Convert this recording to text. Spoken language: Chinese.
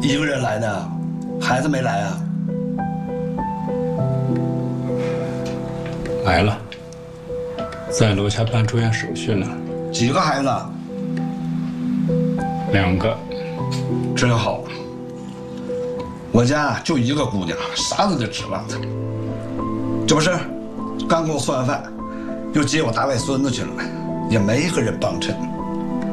一个人来的，孩子没来啊？ 来了，在楼下办住院手续呢。 几个孩子 ？2个。 真好。我家就一个姑娘，啥都得指望她。这不是，刚给我做完饭，又接我大外孙子去了，也没一个人帮衬。